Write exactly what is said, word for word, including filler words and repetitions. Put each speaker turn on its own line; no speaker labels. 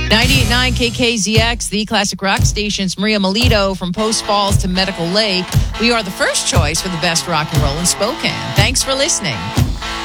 ninety-eight point nine K K Z X, the classic rock station's Maria Melito from Post Falls to Medical Lake. We are the first choice for the best rock and roll in Spokane. Thanks for listening.